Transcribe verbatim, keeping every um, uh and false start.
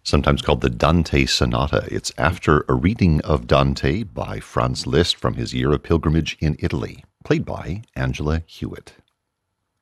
sometimes called the Dante Sonata. It's after a reading of Dante by Franz Liszt from his Year of Pilgrimage in Italy, played by Angela Hewitt.